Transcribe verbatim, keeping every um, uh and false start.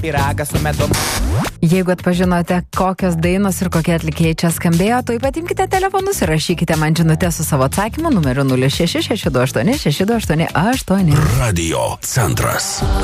pyragą su medum. Jeigu atpažinote, kokios dainos ir kokie atlikėjai čia skambėjo, tai patimkite telefonus ir rašykite man žinutę su savo atsakymu numeriu nulis šeši šeši du aštuoni šeši du aštuoni aštuoni. Radio centras.